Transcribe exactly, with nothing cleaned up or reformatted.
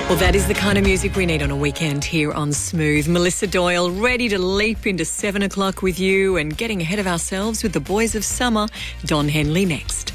Well, that is the kind of music we need on a weekend here on Smooth. Melissa Doyle, ready to leap into seven o'clock with you and getting ahead of ourselves with the boys of summer. Don Henley next.